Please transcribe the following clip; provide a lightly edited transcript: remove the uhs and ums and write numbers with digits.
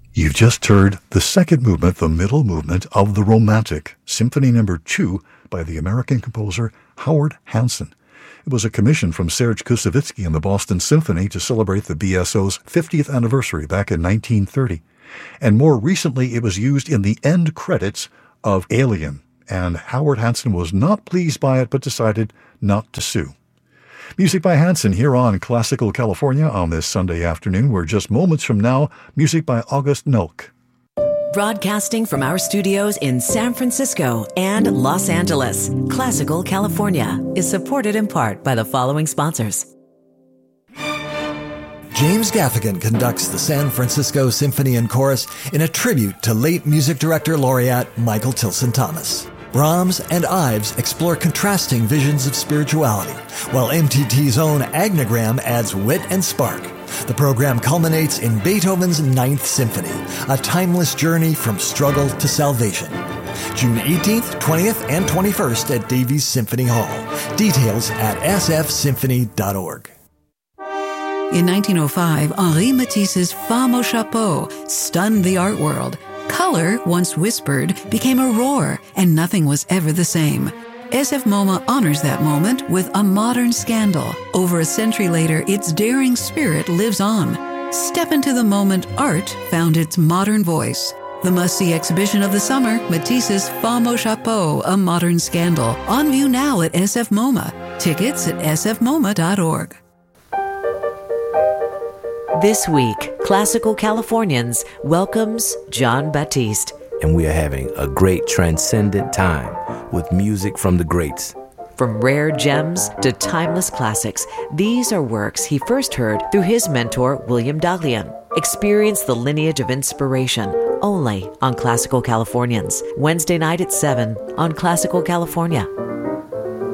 You've just heard the second movement, the middle movement of the Romantic, Symphony No. 2 by the American composer Howard Hanson. It was a commission from Serge Koussevitzky and the Boston Symphony to celebrate the BSO's 50th anniversary back in 1930. And more recently, it was used in the end credits of Alien, and Howard Hanson was not pleased by it but decided not to sue. Music by Hanson here on Classical California on this Sunday afternoon, where just moments from now, music by August Nelk. Broadcasting from our studios in San Francisco and Los Angeles, Classical California is supported in part by the following sponsors. James Gaffigan conducts the San Francisco Symphony and Chorus in a tribute to late music director laureate Michael Tilson Thomas. Brahms and Ives explore contrasting visions of spirituality, while MTT's own Agnogram adds wit and spark. The program culminates in Beethoven's Ninth Symphony, a timeless journey from struggle to salvation. June 18th, 20th, and 21st at Davies Symphony Hall. Details at sfsymphony.org. In 1905, Henri Matisse's Femme au Chapeau stunned the art world. Color, once whispered, became a roar, and nothing was ever the same. SF MoMA honors that moment with a modern scandal. Over a century later, its daring spirit lives on. Step into the moment art found its modern voice. The must-see exhibition of the summer, Matisse's Femme au Chapeau, A Modern Scandal. On view now at SF MoMA. Tickets at sfmoma.org. This week, Classical Californians welcomes Jon Batiste. And we are having a great transcendent time with music from the greats. From rare gems to timeless classics, these are works he first heard through his mentor, William Daglian. Experience the lineage of inspiration only on Classical Californians. Wednesday night at 7 on Classical California.